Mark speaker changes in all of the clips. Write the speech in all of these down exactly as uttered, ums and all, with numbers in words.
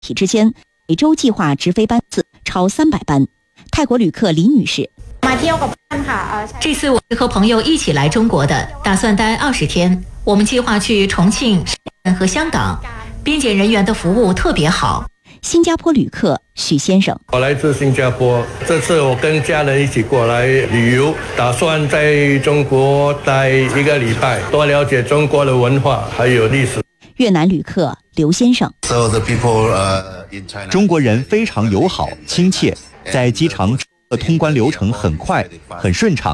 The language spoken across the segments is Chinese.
Speaker 1: 体之间，每周计划直飞班次超三百班。泰国旅客李女士，
Speaker 2: 这次我是和朋友一起来中国的，打算待二十天。我们计划去重庆、深圳和香港，边检人员的服务特别好。
Speaker 1: 新加坡旅客许先生，
Speaker 3: 我来自新加坡，这次我跟家人一起过来旅游，打算在中国待一个礼拜，多了解中国的文化还有历史。
Speaker 1: 越南旅客刘先生，
Speaker 4: So the people, uh, in China,
Speaker 5: 中国人非常友好亲切，在机场的通关流程很快很顺畅。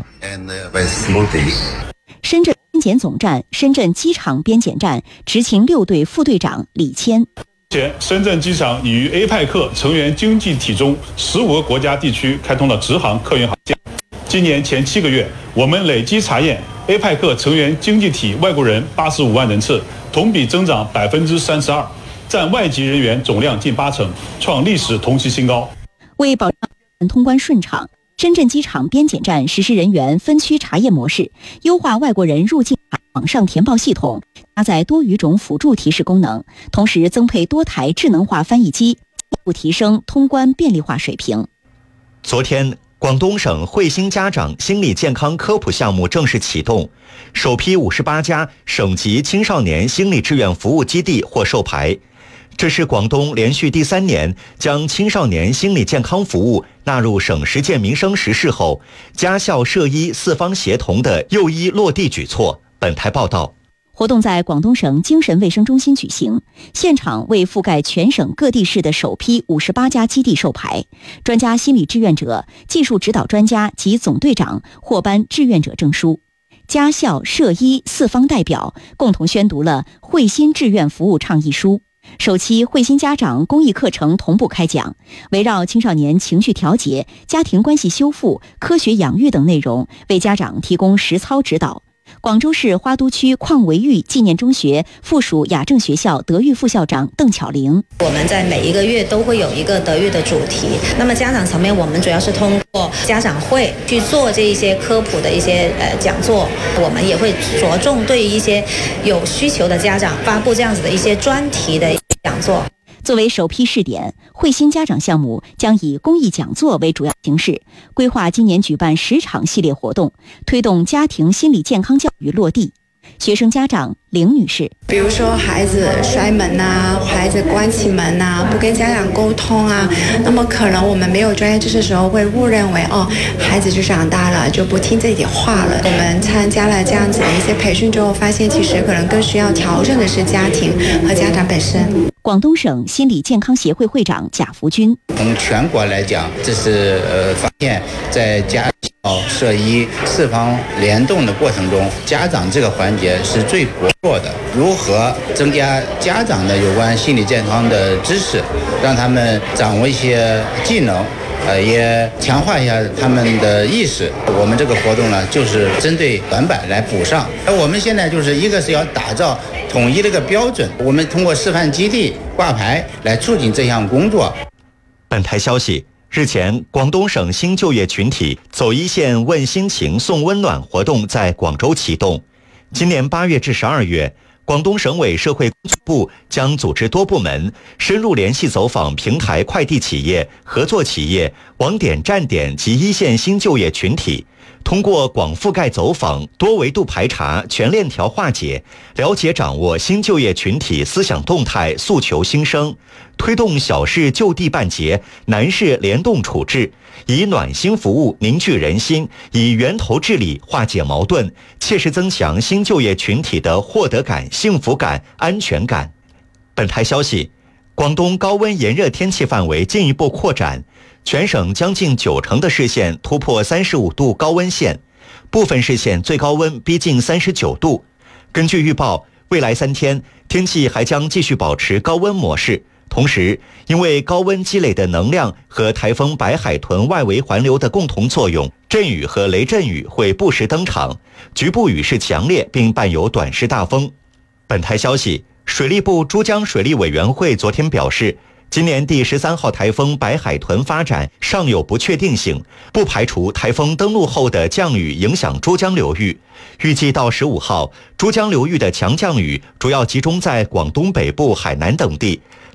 Speaker 1: 深圳边检总站深圳机场边检站执勤六队副队长李谦，
Speaker 6: 前深圳机场已于 A 派克成员经济体中十五个国家地区开通了直航客运航线。今年前七个月，我们累计查验 A 派克成员经济体外国人八十五万人次，同比增长百分之三十二，占外籍人员总量近八成，创历史同期新高。
Speaker 1: 为保障通关顺畅，深圳机场边检站实施人员分区查验模式，优化外国人入境网上填报系统，加载多语种辅助提示功能，同时增配多台智能化翻译机，进一步提升通关便利化水平。
Speaker 5: 昨天，广东省惠新家长心理健康科普项目正式启动，首批五十八家省级青少年心理志愿服务基地获授牌。这是广东连续第三年将青少年心理健康服务纳入省十件民生实事后，家校社医四方协同的幼医落地举措。本台报道。
Speaker 1: 活动在广东省精神卫生中心举行，现场为覆盖全省各地市的首批五十八家基地授牌，专家心理志愿者、技术指导专家及总队长获颁志愿者证书。家校社医四方代表共同宣读了惠新志愿服务倡议书。首期惠新家长公益课程同步开讲，围绕青少年情绪调节、家庭关系修复、科学养育等内容，为家长提供实操指导。广州市花都区邝维玉纪念中学附属雅正学校德育副校长邓巧玲，
Speaker 7: 我们在每一个月都会有一个德育的主题，那么家长层面我们主要是通过家长会去做这一些科普的一些呃讲座，我们也会着重对一些有需求的家长发布这样子的一些专题的讲座。
Speaker 1: 作为首批试点，惠新家长项目将以公益讲座为主要形式，规划今年举办十场系列活动，推动家庭心理健康教育落地。学生家长林女士，
Speaker 8: 比如说孩子摔门啊，孩子关起门啊，不跟家长沟通啊，那么可能我们没有专业知识的时候会误认为哦，孩子就长大了就不听这点话了。我们参加了这样子的一些培训之后，发现其实可能更需要调整的是家庭和家长本身。
Speaker 1: 广东省心理健康协会会长贾福军，
Speaker 9: 从全国来讲，这是呃发现在家校社医四方联动的过程中，家长这个环节是最薄弱的。如何增加家长的有关心理健康的知识，让他们掌握一些技能，呃，也强化一下他们的意识。我们这个活动呢，就是针对短板来补上。而我们现在就是一个是要打造统一的一个标准，我们通过示范基地挂牌来促进这项工作。
Speaker 5: 本台消息，日前，广东省新就业群体走一线问心情送温暖活动在广州启动。今年八月至十二月，广东省委社会工作部将组织多部门深入联系走访平台快递企业、合作企业、网点站点及一线新就业群体，通过广覆盖走访、多维度排查、全链条化解，了解掌握新就业群体思想动态、诉求心声，推动小事就地办结、难事联动处置，以暖心服务凝聚人心，以源头治理化解矛盾，切实增强新就业群体的获得感、幸福感、安全感。本台消息，广东高温炎热天气范围进一步扩展，全省将近九成的市县突破三十五度高温线，部分市县最高温逼近三十九度。根据预报，未来三天天气还将继续保持高温模式。同时，因为高温积累的能量和台风白海豚外围环流的共同作用，阵雨和雷阵雨会不时登场，局部雨势强烈并伴有短时大风。本台消息，水利部珠江水利委员会昨天表示，今年第十三号台风白海豚发展尚有不确定性，不排除台风登陆后的降雨影响珠江流域。预计到十五号，珠江流域的强降雨主要集中在广东北部、海南等地，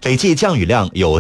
Speaker 5: 累计降雨量有